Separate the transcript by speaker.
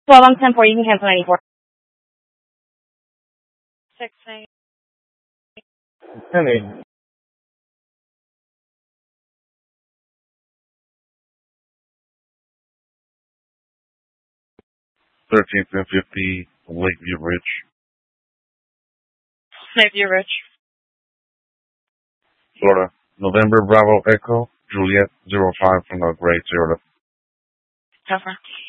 Speaker 1: 12 on 10 4, you can cancel 94.
Speaker 2: 6 9.
Speaker 3: 10-8.
Speaker 4: Thirteenth and 50, Lakeview Ridge.
Speaker 2: Lakeview Ridge.
Speaker 4: Florida. November Bravo Echo, Juliet 05 from the Gray Toyota.
Speaker 2: Cover.